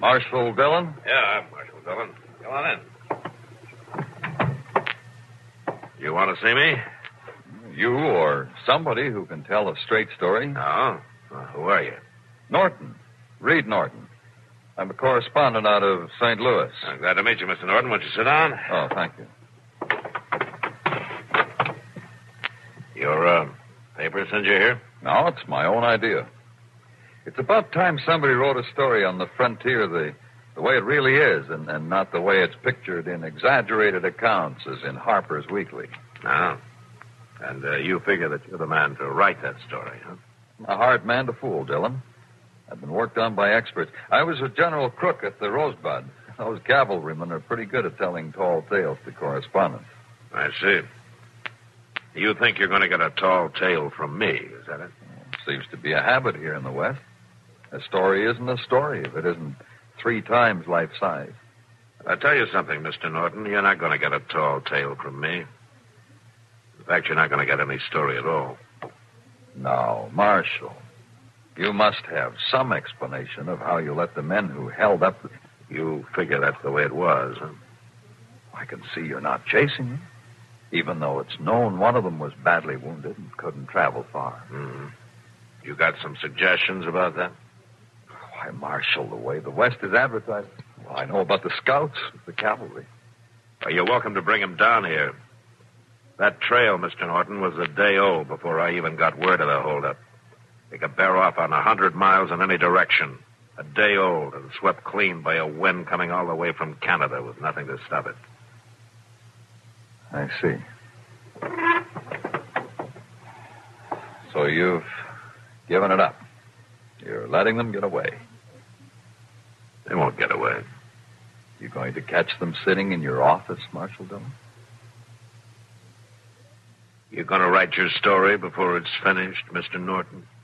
Marshal Dillon? Yeah, I'm Marshal Dillon. Come on in. You want to see me? You or somebody who can tell a straight story. No. Well, who are you? Norton. Reed Norton. I'm a correspondent out of St. Louis. I'm glad to meet you, Mr. Norton. Won't you sit down? Oh, thank you. Your paper sent you here? No, it's my own idea. It's about time somebody wrote a story on the frontier the way it really is, and not the way it's pictured in exaggerated accounts as in Harper's Weekly. No. And you figure that you're the man to write that story, huh? A hard man to fool, Dillon. I've been worked on by experts. I was a General Crook at the Rosebud. Those cavalrymen are pretty good at telling tall tales to correspondents. I see. You think you're going to get a tall tale from me, is that it? Seems to be a habit here in the West. A story isn't a story if it isn't 3 times life size. I'll tell you something, Mr. Norton. You're not going to get a tall tale from me. In fact, you're not going to get any story at all. Now, Marshal, you must have some explanation of how you let the men who held up... You figure that's the way it was, huh? I can see you're not chasing them, even though it's known one of them was badly wounded and couldn't travel far. Mm-hmm. You got some suggestions about that? Why, Marshal, the way the West is advertised... Well, I know about the scouts, the cavalry. Well, you're welcome to bring him down here. That trail, Mr. Norton, was a day old before I even got word of the holdup. They could bear off on 100 miles in any direction. A day old and swept clean by a wind coming all the way from Canada with nothing to stop it. I see. So you've given it up. You're letting them get away. They won't get away. You going to catch them sitting in your office, Marshal Dillon? You going to write your story before it's finished, Mr. Norton?